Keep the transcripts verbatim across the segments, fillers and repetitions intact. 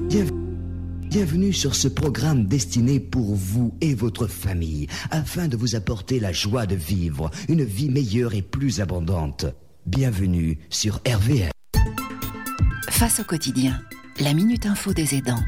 Bienvenue. Bienvenue sur ce programme destiné pour vous et votre famille, afin de vous apporter la joie de vivre une vie meilleure et plus abondante. Bienvenue sur R V M. Face au quotidien, la Minute Info des aidants.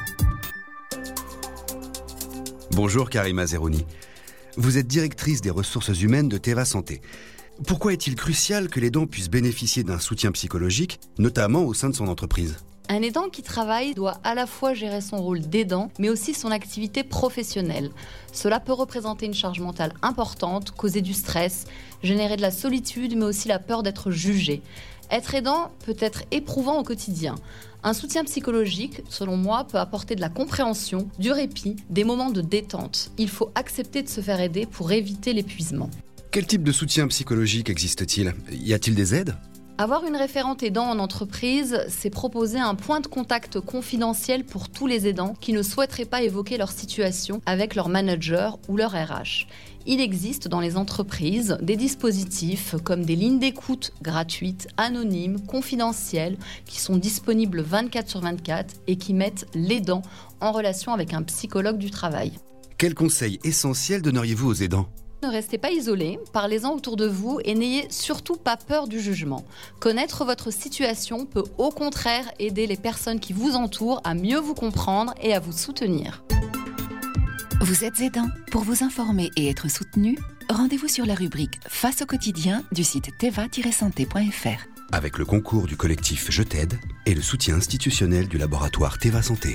Bonjour Karima Zerouni. Vous êtes directrice des ressources humaines de Teva Santé. Pourquoi est-il crucial que l'aidant puisse bénéficier d'un soutien psychologique, notamment au sein de son entreprise ? Un aidant qui travaille doit à la fois gérer son rôle d'aidant, mais aussi son activité professionnelle. Cela peut représenter une charge mentale importante, causer du stress, générer de la solitude, mais aussi la peur d'être jugé. Être aidant peut être éprouvant au quotidien. Un soutien psychologique, selon moi, peut apporter de la compréhension, du répit, des moments de détente. Il faut accepter de se faire aider pour éviter l'épuisement. Quel type de soutien psychologique existe-t-il ? Y a-t-il des aides ? Avoir une référente aidant en entreprise, c'est proposer un point de contact confidentiel pour tous les aidants qui ne souhaiteraient pas évoquer leur situation avec leur manager ou leur R H. Il existe dans les entreprises des dispositifs comme des lignes d'écoute gratuites, anonymes, confidentielles, qui sont disponibles vingt-quatre sur vingt-quatre et qui mettent l'aidant en relation avec un psychologue du travail. Quels conseils essentiels donneriez-vous aux aidants ? Ne restez pas isolés, parlez-en autour de vous et n'ayez surtout pas peur du jugement. Connaître votre situation peut au contraire aider les personnes qui vous entourent à mieux vous comprendre et à vous soutenir. Vous êtes aidant. Pour vous informer et être soutenu, rendez-vous sur la rubrique Face au quotidien du site teva tiret santé point f r. Avec le concours du collectif Je t'aide et le soutien institutionnel du laboratoire Teva Santé.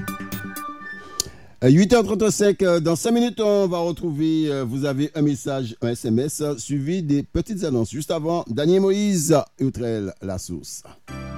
huit heures trente-cinq, dans cinq minutes, on va retrouver, vous avez un message, un S M S, suivi des petites annonces. Juste avant, Daniel Moïse, Outrel, la source.